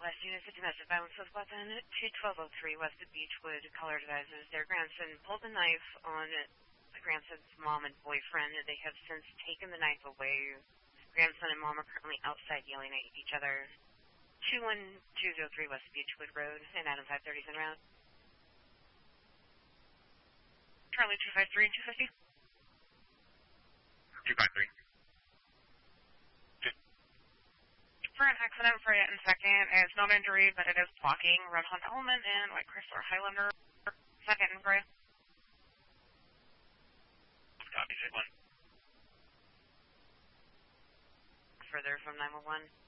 West Unit 50 domestic violence with weapon 21203 west of Beechwood. Caller advises their grandson pulled a knife on the grandson's mom and boyfriend. They have since taken the knife away. Grandson and mom are currently outside yelling at each other. 21203 west Beechwood Road and Adam 530's en route. Charlie 253 and 250. 253. For an accident for it in second, it's not injury, but it is blocking Red Honda Element and White Chrysler Highlander. Second and gray. Copy, 1. Further from 911.